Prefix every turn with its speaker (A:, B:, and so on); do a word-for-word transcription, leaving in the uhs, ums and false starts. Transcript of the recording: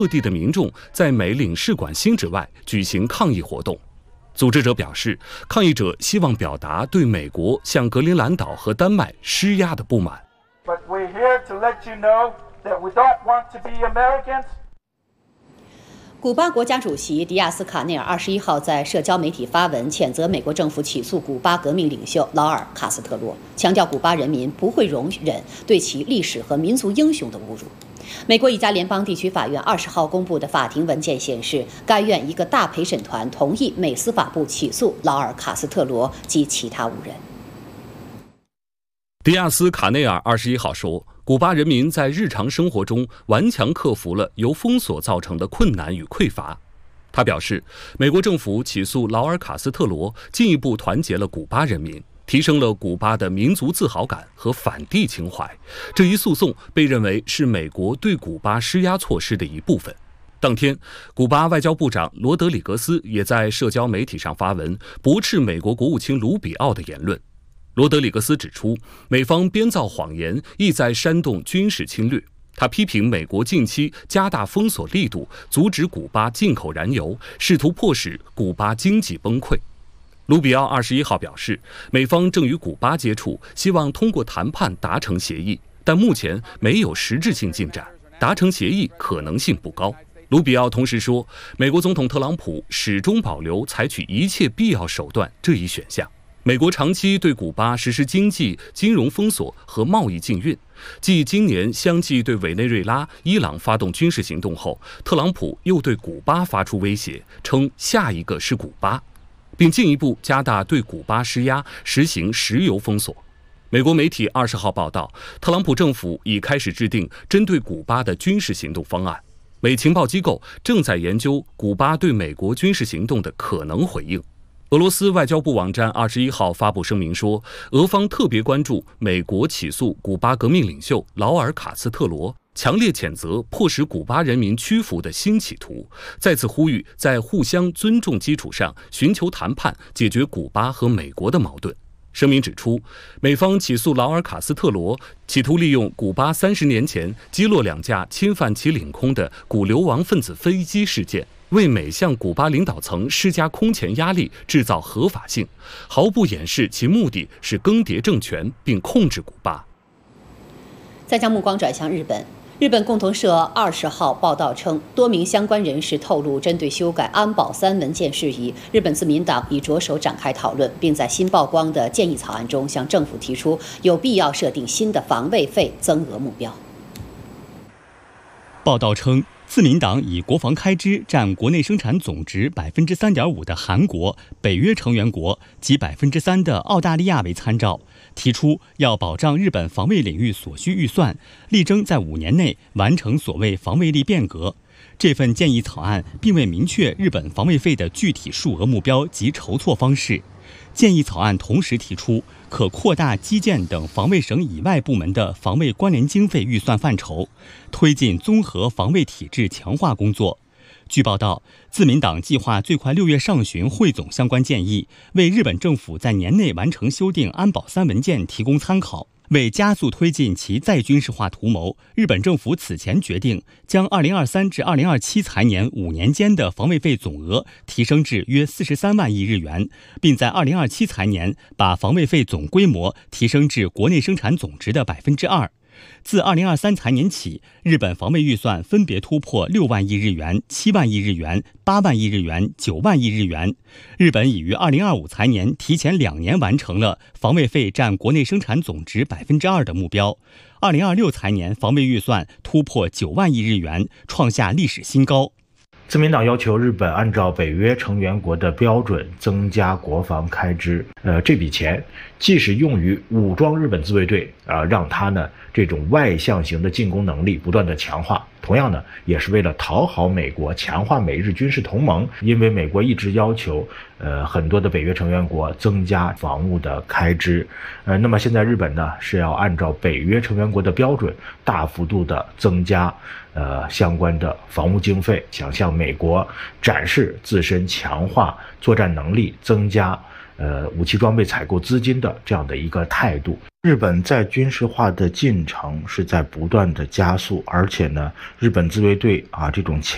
A: 各地的民众在美领事馆新址外举行抗议活动。组织者表示，抗议者希望表达对美国向格陵兰岛和丹麦施压的不满。
B: But we're here to let you know that we don't want to be Americans.
C: 古巴国家主席迪亚斯卡内尔二十一号在社交媒体发文，谴责美国政府起诉古巴革命领袖劳尔·卡斯特罗，强调古巴人民不会容忍对其历史和民族英雄的侮辱。美国一家联邦地区法院二十号公布的法庭文件显示，该院一个大陪审团同意美司法部起诉劳尔·卡斯特罗及其他五人。
A: 迪亚斯卡内尔二十一号说，古巴人民在日常生活中顽强克服了由封锁造成的困难与匮乏。他表示，美国政府起诉劳尔·卡斯特罗，进一步团结了古巴人民，提升了古巴的民族自豪感和反帝情怀。这一诉讼被认为是美国对古巴施压措施的一部分。当天，古巴外交部长罗德里格斯也在社交媒体上发文，驳斥美国国务卿卢比奥的言论。罗德里格斯指出，美方编造谎言，意在煽动军事侵略。他批评美国近期加大封锁力度，阻止古巴进口燃油，试图迫使古巴经济崩溃。卢比奥二十一号表示，美方正与古巴接触，希望通过谈判达成协议，但目前没有实质性进展，达成协议可能性不高。卢比奥同时说，美国总统特朗普始终保留采取一切必要手段这一选项。美国长期对古巴实施经济、金融封锁和贸易禁运，继今年相继对委内瑞拉、伊朗发动军事行动后，特朗普又对古巴发出威胁，称下一个是古巴，并进一步加大对古巴施压，实行石油封锁。美国媒体二十号报道，特朗普政府已开始制定针对古巴的军事行动方案，美情报机构正在研究古巴对美国军事行动的可能回应。俄罗斯外交部网站二十一号发布声明说，俄方特别关注美国起诉古巴革命领袖劳尔·卡斯特罗，强烈谴责迫使古巴人民屈服的新企图，再次呼吁在互相尊重基础上寻求谈判，解决古巴和美国的矛盾。声明指出，美方起诉劳尔·卡斯特罗，企图利用古巴三十年前击落两架侵犯其领空的古流亡分子飞机事件，为美向古巴领导层施加空前压力，制造合法性，毫不掩饰其目的是更迭政权并控制古巴。
C: 再将目光转向日本，日本共同社二十号报道称，多名相关人士透露，针对修改安保三文件事宜，日本自民党已着手展开讨论，并在新曝光的建议草案中向政府提出有必要设定新的防卫费增额目标。
D: 报道称，自民党以国防开支占国内生产总值百分之三点五的韩国、北约成员国及百分之三的澳大利亚为参照，提出要保障日本防卫领域所需预算，力争在五年内完成所谓防卫力变革。这份建议草案并未明确日本防卫费的具体数额目标及筹措方式。建议草案同时提出，可扩大基建等防卫省以外部门的防卫关联经费预算范畴，推进综合防卫体制强化工作。据报道，自民党计划最快六月上旬汇总相关建议，为日本政府在年内完成修订安保三文件提供参考。为加速推进其再军事化图谋，日本政府此前决定将二零二三至二零二七财年五年间的防卫费总额提升至约四十三万亿日元，并在二零二七财年把防卫费总规模提升至国内生产总值的百分之二。自二零二三财年起，日本防卫预算分别突破六万亿日元、七万亿日元、八万亿日元、九万亿日元。日本已于二零二五财年提前两年完成了防卫费占国内生产总值百分之二的目标。二零二六财年防卫预算突破九万亿日元，创下历史新高。
E: 自民党要求日本按照北约成员国的标准增加国防开支，呃，这笔钱既是用于武装日本自卫队，啊、呃，让它呢这种外向型的进攻能力不断的强化，同样呢也是为了讨好美国，强化美日军事同盟。因为美国一直要求，呃，很多的北约成员国增加防务的开支，呃，那么现在日本呢是要按照北约成员国的标准，大幅度的增加呃相关的防务经费，想向美国展示自身强化作战能力、增加呃武器装备采购资金的这样的一个态度。日本在军事化的进程是在不断的加速，而且呢，日本自卫队啊这种强